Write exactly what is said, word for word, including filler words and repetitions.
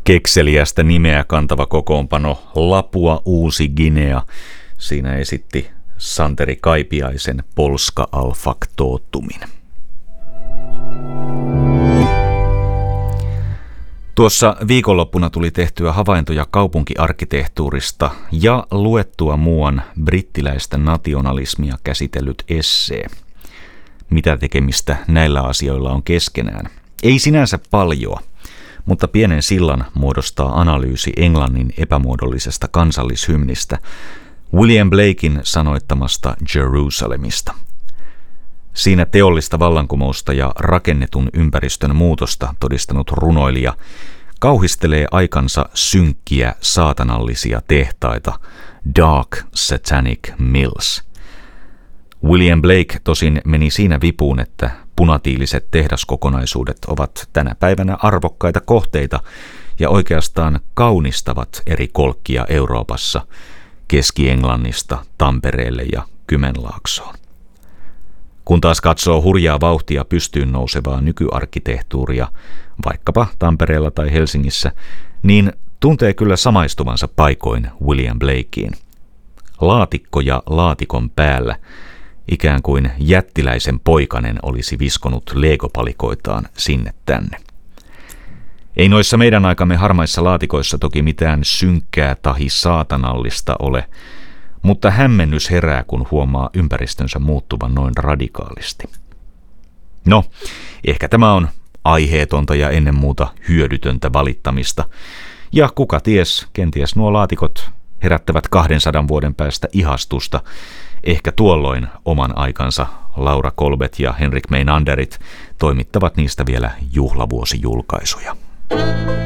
Kekseliästä nimeä kantava kokoonpano Lapua Uusi-Guinea. Siinä esitti Santeri Kaipiaisen Polska al factotumin. Tuossa viikonloppuna tuli tehtyä havaintoja kaupunkiarkkitehtuurista ja luettua muuan brittiläistä nationalismia käsitellyt essee. Mitä tekemistä näillä asioilla on keskenään? Ei sinänsä paljoa, mutta pienen sillan muodostaa analyysi Englannin epämuodollisesta kansallishymnistä, William Blaken sanoittamasta Jerusalemista. Siinä teollista vallankumousta ja rakennetun ympäristön muutosta todistanut runoilija kauhistelee aikansa synkkiä saatanallisia tehtaita, Dark Satanic Mills. William Blake tosin meni siinä vipuun, että punatiiliset tehdaskokonaisuudet ovat tänä päivänä arvokkaita kohteita ja oikeastaan kaunistavat eri kolkkia Euroopassa, Keski-Englannista Tampereelle ja Kymenlaaksoon. Kun taas katsoo hurjaa vauhtia pystyyn nousevaa nykyarkkitehtuuria, vaikkapa Tampereella tai Helsingissä, niin tuntee kyllä samaistuvansa paikoin William Blakeen. Laatikko ja laatikon päällä, ikään kuin jättiläisen poikanen olisi viskonut legopalikoitaan sinne tänne. Ei noissa meidän aikamme harmaissa laatikoissa toki mitään synkkää tahi saatanallista ole, mutta hämmennys herää, kun huomaa ympäristönsä muuttuvan noin radikaalisti. No, ehkä tämä on aiheetonta ja ennen muuta hyödytöntä valittamista. Ja kuka ties, kenties nuo laatikot herättävät kahdensadan vuoden päästä ihastusta. Ehkä tuolloin oman aikansa Laura Colbert ja Henrik Meinanderit toimittavat niistä vielä juhlavuosijulkaisuja.